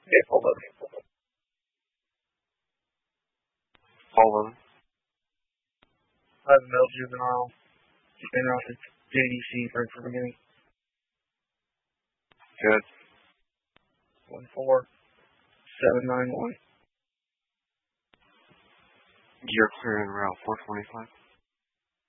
Yeah, hold on. All of them. I have male juvenile. And also JDC for beginning. Good. 14791. You're clearing route 425.